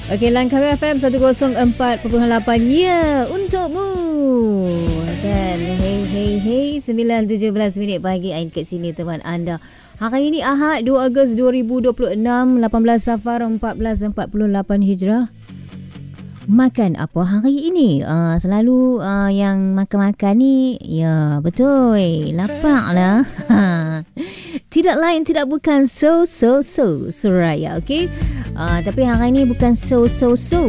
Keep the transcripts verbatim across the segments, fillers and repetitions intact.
Okey, Langkah F M seratus empat perpuluhan lapan. Ya, untukmu. Dan hey hey hey sembilan tujuh belas minit pagi ain kat sini teman anda. Hari ini Ahad dua Ogos dua ribu dua puluh enam, lapan belas Safar empat belas empat puluh lapan Hijrah. Makan apa hari ini? Uh, selalu uh, yang makan-makan ni, ya betul, lapar lah. Tidak lain tidak bukan so so so Suraya, okey. Uh, tapi hari ini bukan so so so.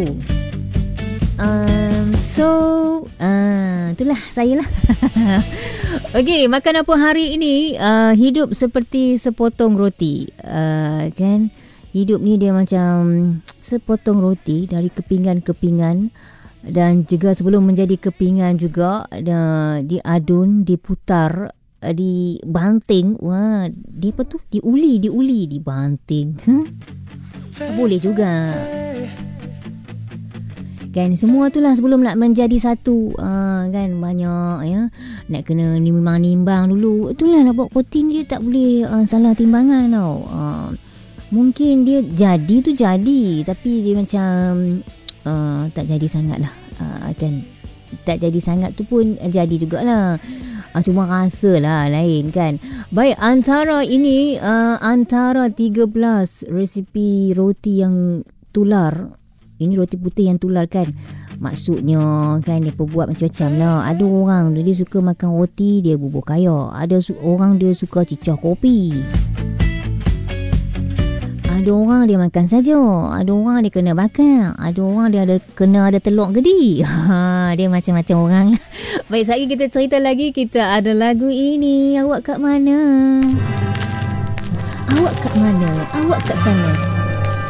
Um, so uh, itulah saya lah. Okey, makan apa hari ini? Uh, hidup seperti sepotong roti, uh, kan? Hidup ni dia macam sepotong roti dari kepingan-kepingan, dan juga sebelum menjadi kepingan juga dia diadun, diputar, dibanting. Wah, dia apa tu? Diuli, diuli, dibanting. Boleh juga. Kan semua itulah sebelum nak menjadi satu, uh, kan banyak ya. Nak kena nimbang-nimbang dulu. Itulah nak buat roti ni dia tak boleh uh, salah timbangan tau. Uh, Mungkin dia jadi tu jadi, tapi dia macam uh, tak jadi sangat lah, uh, kan. Tak jadi sangat tu pun jadi jugalah, uh, cuma rasa lah lain kan. Baik, antara ini uh, antara tiga belas resipi roti yang tular. Ini roti putih yang tular kan. Maksudnya kan dia buat macam-macam lah. Ada orang dia suka makan roti dia bubur kaya, ada su- orang dia suka cicah kopi, ada orang dia makan saja, ada orang dia kena bakar, ada orang dia ada kena ada telur gedi. Ha, dia macam-macam orang. Baik, sekali kita cerita lagi. Kita ada lagu ini. Awak kat mana? Awak kat mana? Awak kat sana.